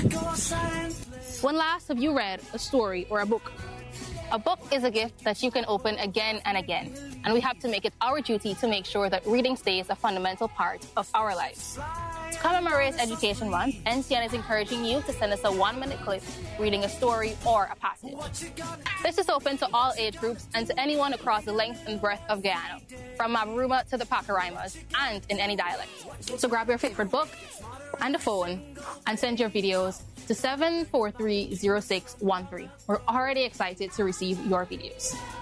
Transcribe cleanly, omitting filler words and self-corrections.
When last have you read a story or a book? A book is a gift that you can open again and again, and we have to make it our duty to make sure that reading stays a fundamental part of our lives. To commemorate Education Month, NCN is encouraging you to send us a 1-minute clip reading a story or a passage. This is open to all age groups and to anyone across the length and breadth of Guyana, from Mabaruma to the Pacaraimas, and in any dialect. So grab your favorite book and a phone and send your videos to 7430613. We're already excited to receive your videos.